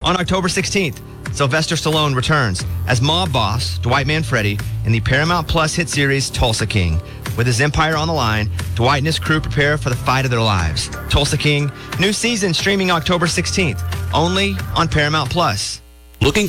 On October 16th, Sylvester Stallone returns as mob boss Dwight Manfredi in the Paramount Plus hit series Tulsa King. With his empire on the line, Dwight and his crew prepare for the fight of their lives. Tulsa King, new season streaming October 16th, only on Paramount Plus.